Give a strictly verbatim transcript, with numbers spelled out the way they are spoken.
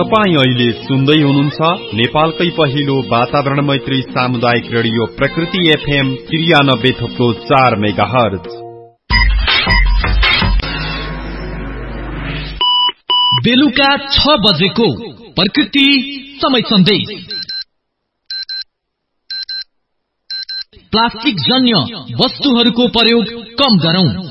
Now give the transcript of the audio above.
तपाईं अहिले सुन्दै हुनुहुन्छ नेपालकै पहिलो वातावरण मैत्री सामुदायिक रेडियो प्रकृति एफएम त्रियानब्बे थप्लो चार मेगाहर्ज। बेलुका छ बजेको प्रकृति समय सन्देश। प्लास्टिक जन्य वस्तुहरूको प्रयोग कम गरौं।